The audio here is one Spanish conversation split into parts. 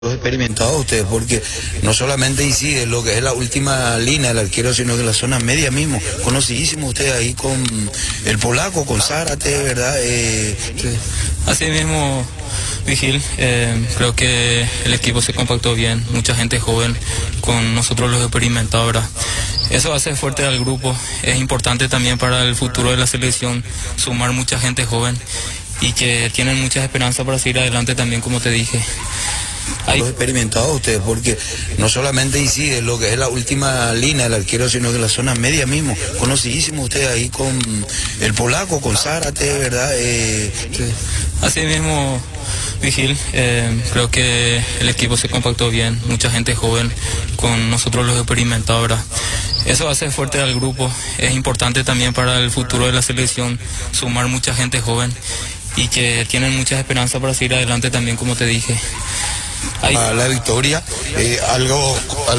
Experimentado ustedes, porque no solamente incide lo que es la última línea del arquero, sino que la zona media mismo. Conocidísimo ustedes ahí con el polaco, con Zárate, ¿verdad? Así mismo, Vigil, creo que el equipo se compactó bien, mucha gente joven, con nosotros los experimentados, ¿verdad? Eso hace fuerte al grupo, es importante también para el futuro de la selección sumar mucha gente joven y que tienen muchas esperanzas para seguir adelante también, como te dije. Los experimentados ustedes, porque no solamente incide lo que es la última línea del arquero, sino que la zona media mismo. Conocidísimo ustedes ahí con el polaco, con Zárate, ¿verdad? Así mismo, Vigil, creo que el equipo se compactó bien, mucha gente joven, con nosotros los experimentados, ¿verdad? Eso hace fuerte al grupo, es importante también para el futuro de la selección sumar mucha gente joven y que tienen muchas esperanzas para seguir adelante también, como te dije. La victoria, algo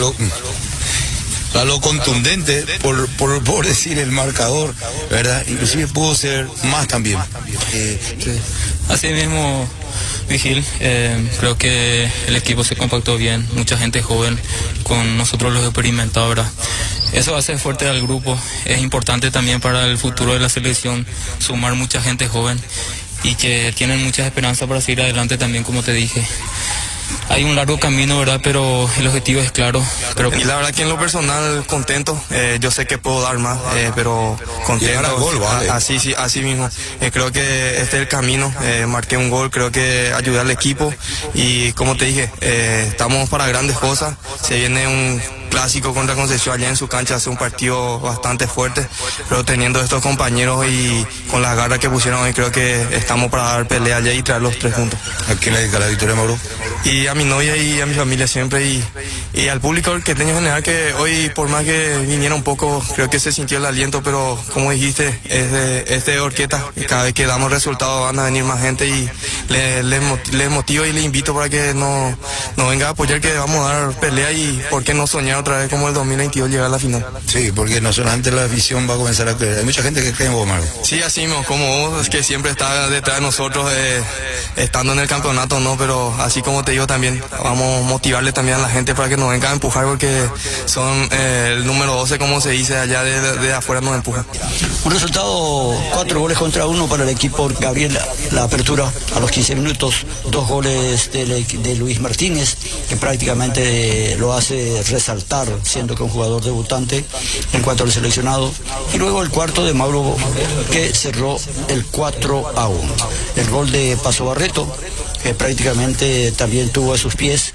contundente por decir el marcador, ¿verdad? Inclusive pudo ser más también. Así mismo, Vigil, creo que el equipo se compactó bien, mucha gente joven, con nosotros los experimentados, ¿verdad? Eso hace fuerte al grupo, es importante también para el futuro de la selección sumar mucha gente joven y que tienen muchas esperanzas para seguir adelante también, como te dije. Hay un largo camino, ¿verdad? Pero el objetivo es claro. Y la verdad que en lo personal contento, yo sé que puedo dar más, pero contento. Gol, ¿vale? Así mismo. Creo que este es el camino, marqué un gol, creo que ayudé al equipo y como te dije, estamos para grandes cosas. Se viene un clásico contra Concepción allá en su cancha, hace un partido bastante fuerte, pero teniendo estos compañeros y con las garras que pusieron hoy, creo que estamos para dar pelea allá y traer los 3 puntos. ¿A quién le dedica la victoria, Mauro? Y a mi novia y a mi familia siempre y al público que tengo en general, que hoy por más que viniera un poco, creo que se sintió el aliento, pero como dijiste, es de Orqueta, y cada vez que damos resultados van a venir más gente y les motivo y les invito para que no venga a apoyar, que vamos a dar pelea y por qué no soñar otra vez como el 2022 llegar a la final. Sí, porque no solamente la afición va a comenzar a creer, hay mucha gente que cree en vos, Mauro. Sí, así mismo, como vos, es que siempre está detrás de nosotros, estando en el campeonato, ¿no? Pero así como te digo también, vamos a motivarle también a la gente para que nos venga a empujar, porque son el número 12, como se dice, allá de afuera nos empuja. Un resultado, 4 goles contra 1 para el equipo Gabriel, la apertura a los 15 minutos, 2 goles de Luis Martínez, que prácticamente lo hace resaltar, siendo que un jugador debutante en cuanto al seleccionado, y luego el cuarto de Mauro, que cerró el 4-1. El gol de Paso Barreto, que prácticamente también tuvo a sus pies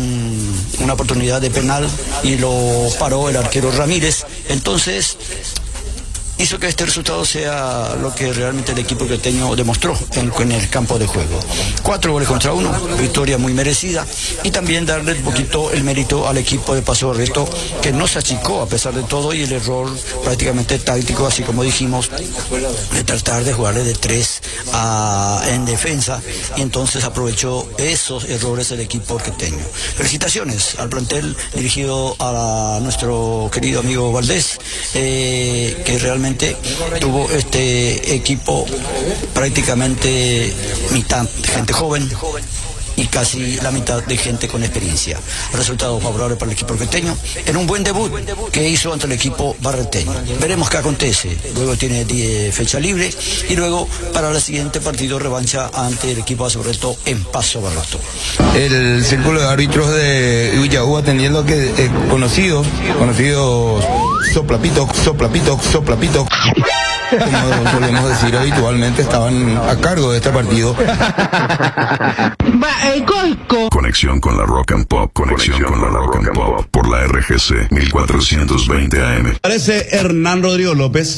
una oportunidad de penal y lo paró el arquero Ramírez. Entonces hizo que este resultado sea lo que realmente el equipo queteño demostró en el campo de juego. 4 goles contra 1, victoria muy merecida, y también darle un poquito el mérito al equipo de Paso Barreto, que no se achicó a pesar de todo, y el error prácticamente táctico, así como dijimos, de tratar de jugarle de 3 en defensa, y entonces aprovechó esos errores el equipo queteño. Felicitaciones al plantel dirigido a nuestro querido amigo Valdés, que realmente tuvo este equipo prácticamente mitad de gente joven y casi la mitad de gente con experiencia. Resultado favorable para el equipo queteño en un buen debut que hizo ante el equipo barreteño. Veremos qué acontece. Luego tiene fecha libre y luego para el siguiente partido revancha ante el equipo Paso Barreto en Paso Barreto. El círculo de árbitros de Villaú, atendiendo que conocidos soplapito, como solemos decir habitualmente, estaban a cargo de este partido. Conexión con la Rock and Pop, conexión con la Rock and Pop por la RGC 1420 AM. Parece Hernán Rodrigo López.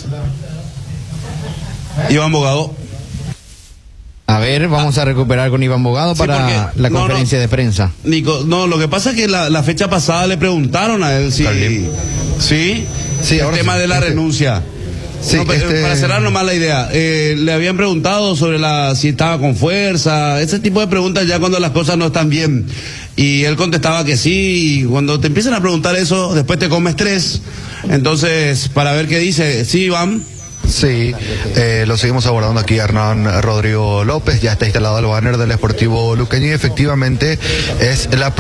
Iván Bogado. A ver, vamos a recuperar con Iván Bogado para la conferencia de prensa. Nico, lo que pasa es que la fecha pasada le preguntaron a él si el tema de la renuncia. Sí, para cerrar nomás la idea, le habían preguntado sobre si estaba con fuerza, ese tipo de preguntas ya cuando las cosas no están bien, y él contestaba que sí, y cuando te empiezan a preguntar eso, después te comes 3, entonces para ver qué dice. Sí, Iván. Sí, lo seguimos abordando aquí, Hernán Rodrigo López. Ya está instalado el banner del Sportivo Luqueño y efectivamente es la